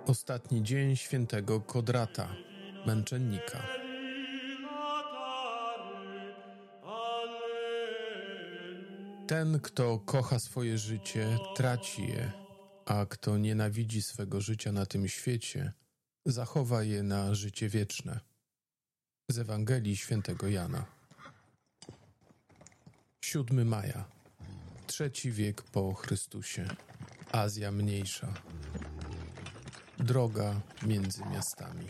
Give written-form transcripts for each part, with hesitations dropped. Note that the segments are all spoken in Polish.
Ostatni dzień świętego Kodrata, męczennika. Ten, kto kocha swoje życie, traci je, a kto nienawidzi swego życia na tym świecie, zachowa je na życie wieczne. Z Ewangelii Świętego Jana. 7 maja, III wiek po Chrystusie, Azja Mniejsza. Droga między miastami.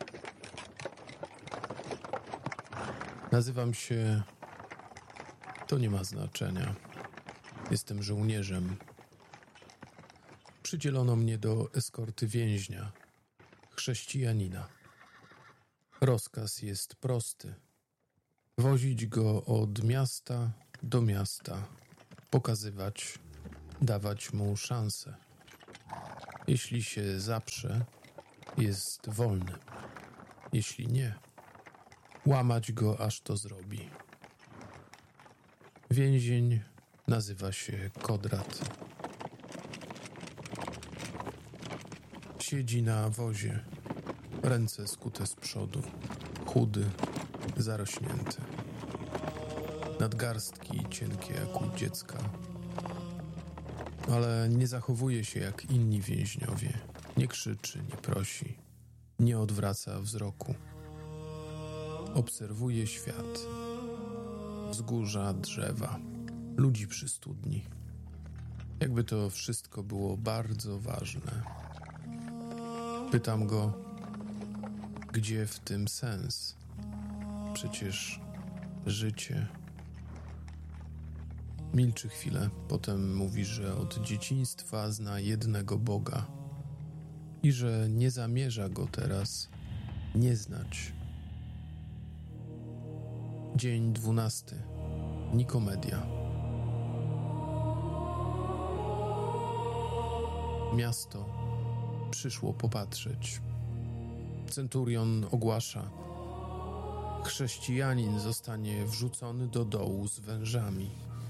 Nazywam się... To nie ma znaczenia. Jestem żołnierzem. Przydzielono mnie do eskorty więźnia, chrześcijanina. Rozkaz jest prosty. Wozić go od miasta do miasta, pokazywać, dawać mu szansę. Jeśli się zaprze, jest wolny. Jeśli nie, łamać go, aż to zrobi. Więzień nazywa się Kodrat. Siedzi na wozie, ręce skute z przodu, chudy, zarośnięty. Nadgarstki cienkie jak u dziecka. Ale nie zachowuje się jak inni więźniowie. Nie krzyczy, nie prosi, nie odwraca wzroku. Obserwuje świat. Wzgórza, drzewa, ludzi przy studni. Jakby to wszystko było bardzo ważne. Pytam go, gdzie w tym sens? Przecież życie... Milczy chwilę, potem mówi, że od dzieciństwa zna jednego Boga i że nie zamierza go teraz nie znać. Dzień 12. Nikomedia. Miasto przyszło popatrzeć. Centurion ogłasza: chrześcijanin zostanie wrzucony do dołu z wężami.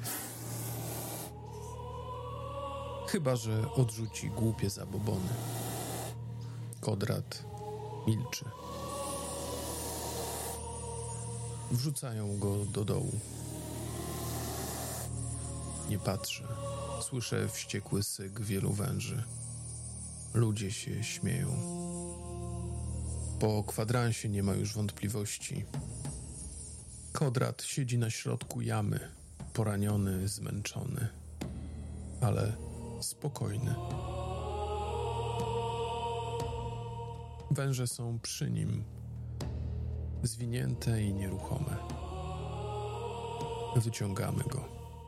Chyba że odrzuci głupie zabobony. Kodrat milczy. Wrzucają go do dołu. Nie patrzę. Słyszę wściekły syk wielu węży. Ludzie się śmieją. Po kwadransie nie ma już wątpliwości. Kodrat siedzi na środku jamy, poraniony, zmęczony, ale spokojny. Węże są przy nim, zwinięte i nieruchome. Wyciągamy go.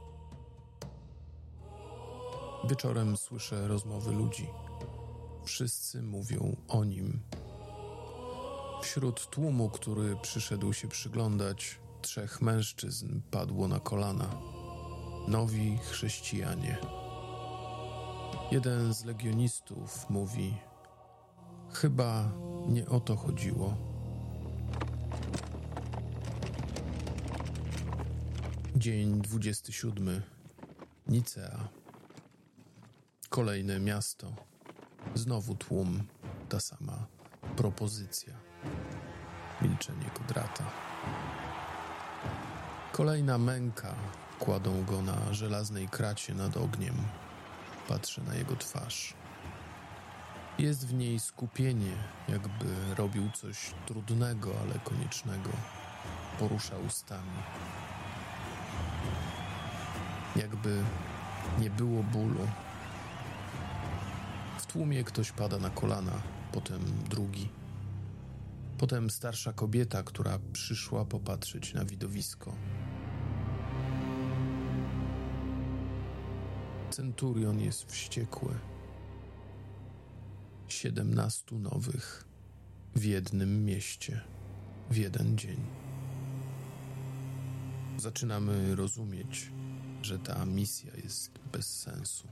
Wieczorem słyszę rozmowy ludzi. Wszyscy mówią o nim. Wśród tłumu, który przyszedł się przyglądać, 3 mężczyzn padło na kolana. Nowi chrześcijanie. Jeden z legionistów mówi: chyba nie o to chodziło. Dzień 27. Nicea. Kolejne miasto. Znowu tłum. Ta sama propozycja. Milczenie Kodrata. Kolejna męka. Kładą go na żelaznej kracie nad ogniem. Patrzę na jego twarz. Jest w niej skupienie, jakby robił coś trudnego, ale koniecznego. Porusza ustami. Jakby nie było bólu. W tłumie ktoś pada na kolana, potem drugi. Potem starsza kobieta, która przyszła popatrzeć na widowisko. Centurion jest wściekły. 17 nowych w jednym mieście, w jeden dzień. Zaczynamy rozumieć, że ta misja jest bez sensu.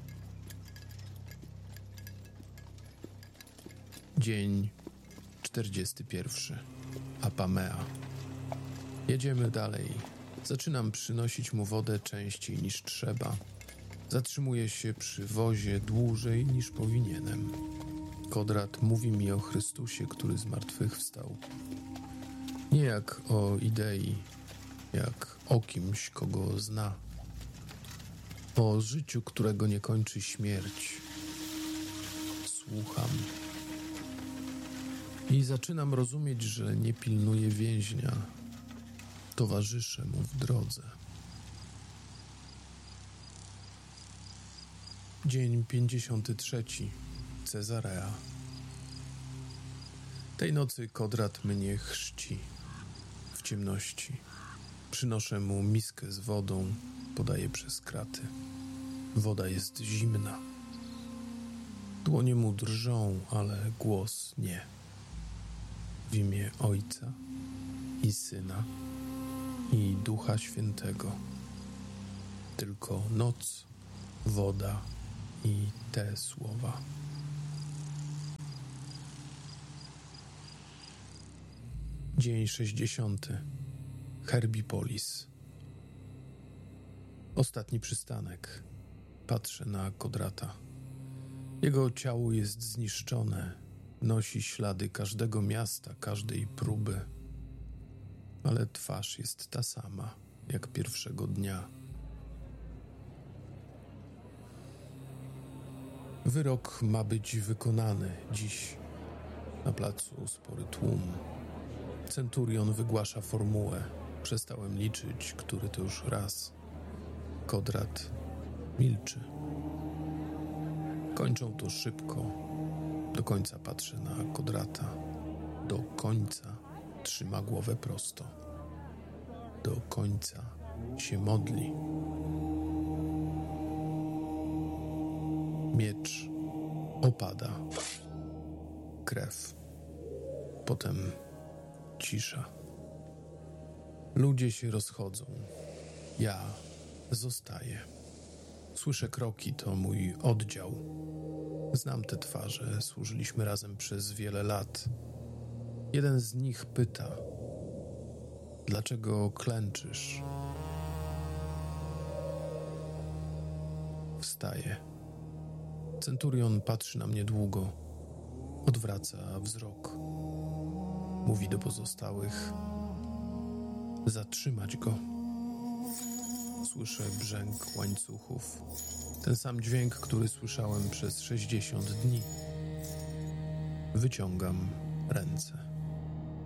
Dzień 41. Apamea. Jedziemy dalej. Zaczynam przynosić mu wodę częściej niż trzeba. Zatrzymuję się przy wozie dłużej niż powinienem. Konrad mówi mi o Chrystusie, który zmartwychwstał. Nie jak o idei, jak o kimś, kogo zna. O życiu, którego nie kończy śmierć. Słucham. I zaczynam rozumieć, że nie pilnuję więźnia. Towarzyszę mu w drodze. Dzień 53. Cezarea. Tej nocy Konrad mnie chrzci w ciemności. Przynoszę mu miskę z wodą, podaję przez kraty. Woda jest zimna. Dłonie mu drżą, ale głos nie. W imię Ojca i Syna i Ducha Świętego. Tylko noc, woda i te słowa. Dzień 60. Herbipolis. Ostatni przystanek. Patrzę na Konrada. Jego ciało jest zniszczone. Nosi ślady każdego miasta, każdej próby. Ale twarz jest ta sama, jak pierwszego dnia. Wyrok ma być wykonany dziś. Na placu spory tłum. Centurion wygłasza formułę. Przestałem liczyć, który to już raz. Konrad milczy. Kończą to szybko. Do końca patrzy na Konrada. Do końca trzyma głowę prosto. Do końca się modli. Miecz opada. Krew. Potem cisza. Ludzie się rozchodzą. Ja zostaję. Słyszę kroki, to mój oddział. Znam te twarze, służyliśmy razem przez wiele lat. Jeden z nich pyta: dlaczego klęczysz? Wstaję. Centurion patrzy na mnie długo. Odwraca wzrok. Mówi do pozostałych: zatrzymać go. Słyszę brzęk łańcuchów. Ten sam dźwięk, który słyszałem przez 60 dni. Wyciągam ręce.